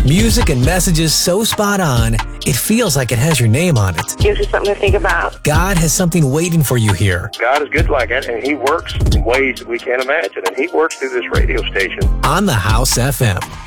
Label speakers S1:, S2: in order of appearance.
S1: Music and messages so spot on, it feels like it has your name on it.
S2: Gives you something to think about.
S1: God has something waiting for you here.
S3: God is good like that, and He works in ways that we can't imagine, and He works through this radio station.
S1: On the House FM.